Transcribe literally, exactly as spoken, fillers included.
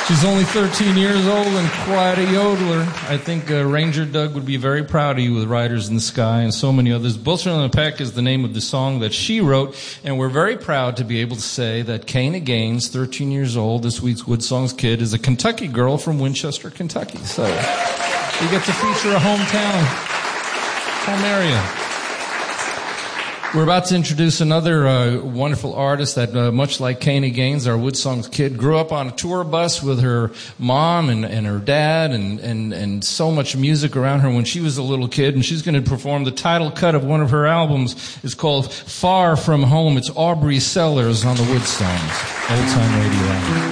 She's only thirteen years old and quite a yodeler. I think uh, Ranger Doug would be very proud of you with Riders in the Sky and so many others. Bullshit on the Peck is the name of the song that she wrote, and we're very proud to be able to say that Kana Gaines, thirteen years old, this week's Wood Songs Kid, is a Kentucky girl from Winchester, Kentucky. So we get to feature a hometown, home area. We're about to introduce another uh, wonderful artist that, uh, much like Kana Gaines, our Wood Songs Kid, grew up on a tour bus with her mom and, and her dad and, and, and so much music around her when she was a little kid. And she's going to perform the title cut of one of her albums. It's called Far From Home. It's Aubrey Sellers on the Wood Songs, Old Time Radio Hour.